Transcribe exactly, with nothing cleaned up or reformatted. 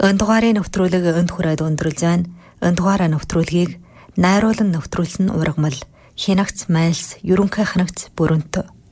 Өндугаарийн нэвтрүүлэг өнд хүрээд өндөрлж байна. Өндугаараа нэвтрүүлгийг найруулан нэвтрүүлсэн ургамал хянагц майлс ерөнхий хянагц бүрэнтө.